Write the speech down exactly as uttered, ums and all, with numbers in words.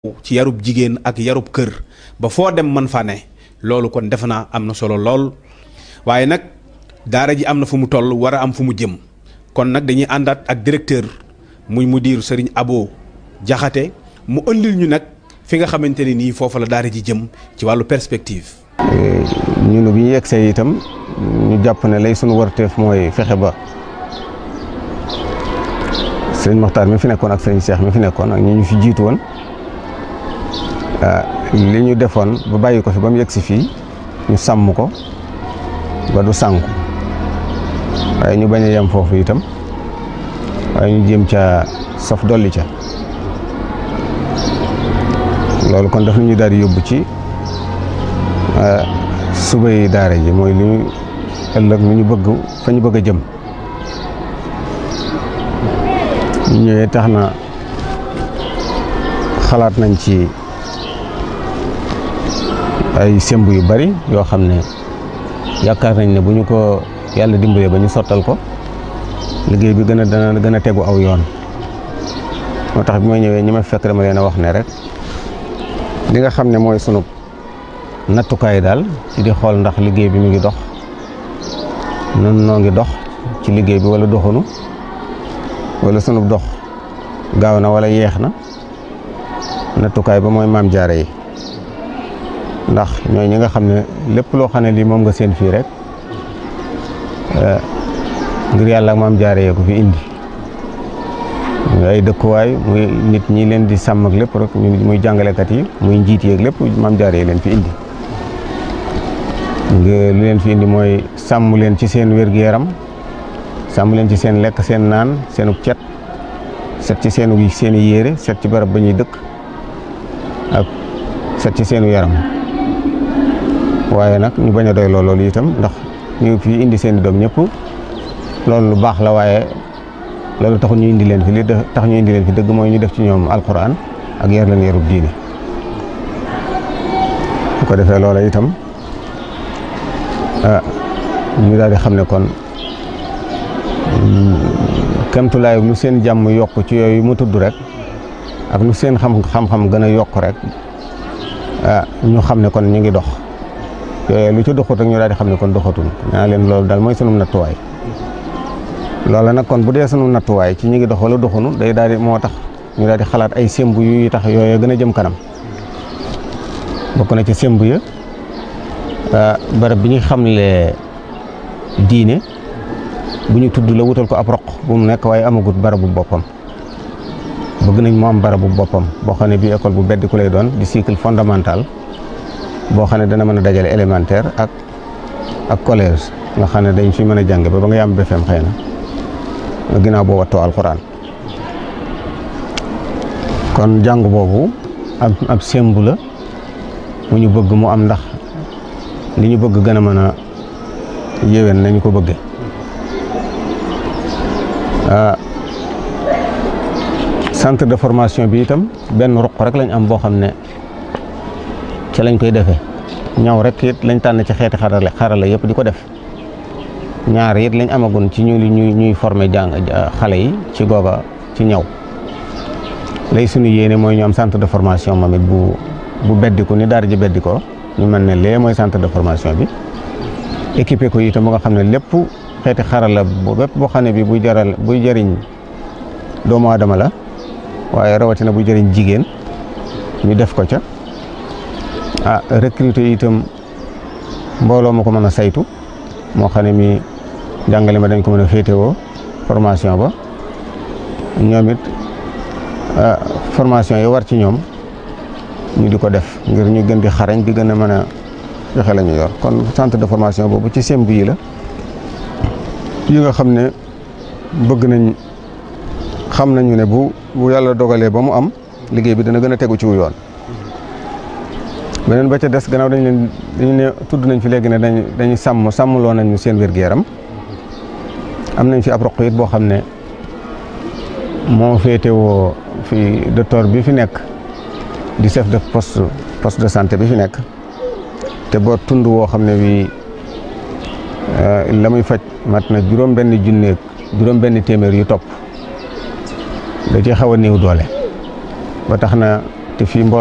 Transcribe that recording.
ci yarub jigéen ak yarub kër ba foo dem man fa ne loolu kon defe naa am na solo lool waaye nag daara ji am na fu mu toll war a am fu mu jëm kon nag dañuy àndaat ak directeur muy mudir Serigne Abo Jaxate mu ëndil ñu nag fi nga xamante ne nii foofu la daara ji jëm ci wàllu perspective. ñun bi ñu yegsee itam ñu jàpp ne lay sunu warteef mooy fexe ba sëriñ Moxtaar mi fi nekkoon ak sëriñ Cheikh mi fi nekkoon ak ñi ñu fi jiitu woon li ñu defoon ba bàyyi ko fi ba mu yegsi fii ñu sàmm ko ba du sànku waaye ñu bañ a yem foofu itam waaye ñu jéem ca saf dolli ca loolu kon daf ñu daal di yóbbu ci subay daara ji mooy li ñu ëllëg lu ñu bëgg fa ñu bëgg a jëm ñu ñëwee tax na xalaat nañ ci ay semb yu bari yoo xam ne yaakaar nañ ne bu ñu ko yàlla dimbalee ba ñu sottal ko liggéey bi gën a dana gën a tegu aw yoon moo tax bi ma ñëwee ñi ma fekk dama leen a wax ne rek li nga xam ne mooy sunu nattukaay daal ci di xool ndax liggéey bi mu ngi dox nun noo ngi dox ci liggéey bi wala doxunu wala sunu dox gaaw na wala yeex na nattukaay ba mooy maam jaare yi ndax ñooy ñi nga xam ne lépp loo xam ne lii moom nga seen fii rek ngir yàlla ak maam jaare yee ko fi indi muy ay dëkkuwaay muy nit ñi leen di sàmm ak lépp rek muy jàngalekat yi muy njiit yeeg lépp maam jaare yi leen fi indi li leen fi indi mooy sàmm leen ci seen wér-gu-yaram sàmm leen ci seen lekk seen naan seenu cet set ci seenu seeni yére set ci barab ba ñuy dëkk ak set ci seenu yaram waaye nag ñu bañ a doy loolu itam ndax ñu fi indi seen i doom ñëpp loolu lu baax la waaye loolu taxul ñu indi leen fi li tax ñu indi leen fi dëgg mooy ñu def ci ñoom alquran ak yar leen yarub diine bu ko defee loola itam ah ñu daal di xam ne kon kemtulaay lu seen jàmm yokk ci yooyu mu tudd rek ak lu seen xam xam-xam gën a yokk rek ah ñu xam ne kon ñu ngi dox yooyu lu ci doxut rek ñu daal di xam ne kon doxatul ñaa leen loolu daal mooy sunu nattuwaay loola nag kon bu dee sunu nattuwaay ci ñu ngi dox wala doxunu day daal di moo tax ñu daal di xalaat ay semb yu tax yooyu gën a jëm kanam bokk na ci semb ya barab bi ñu xamle diine bu ñu tudd la wutal ko ab roq bu mu nekk waaye amagut barabu boppam bëgg nañ mu am barabu boppam boo xam ne bii école bu beddi ku lay doon di cycle fondamental boo xam ne dana mën a dajale élémentaire ak ak collège nga xam ne dañ fi mën a jàng ba ba nga yam B F E M xëy na ginnaaw boo wattoo alxuraan kon jàng boobu ab ab semb la mu ñu bëgg mu am ndax li ñu bëgg gën a mën a yéwén nañu ko bëgge centre de formation bi itam benn ruq rek lañ am boo xam ne ci lañ koy defee ñaw rek it lañ tànn ci xeeti xarale xarala yëpp di ko def ñaar it lañ amagun ci ñu ñuy ñuy former jàng xale yi ci googa ci ñaw lay suñu yéene mooy ñu am centre de formation moom it bu bu beddiku ni daara ji beddikoo ñu mën ne lee mooy centre de formation bi équipé ko itam ba nga xam ne lépp xeeti xarala bu bépp boo xam ne bi buy jaral buy jëriñ doomu aadama la waaye rawatina buy jëriñ jigéen ñu def ko ca ah recruter itam mbooloo ma ko mën a saytu moo xam ne mi jàngale ma dañ ko mën a féetewoo formation ba ñoom it formation yi war ci ñoom ñu di ko def ngir ñu gën di xarañ di gën a mën a joxe la ñu yor kon centre de formation boobu ci semb yi la yi nga xam ne bëgg nañ xam nañu ne bu bu yàlla dogalee ba mu am liggéey bi dana gën a tegu ci wu yoon beneen ba ca des gannaaw dañ leen dañu ne tudd nañ fi léegi ne dañ dañuy sàmm sàmmloo nañu seen wér-gu-yaram am nañ fi ab roq it boo xam ne moo féetewoo fi docteur bi fi nekk di chef de poste poste de santé bi fi nekk te boo tund woo xam ne bii la muy faj mat na juróom benn junneeg juróom benn téeméer yu topp da ci xaw a néew doole ba tax na te fii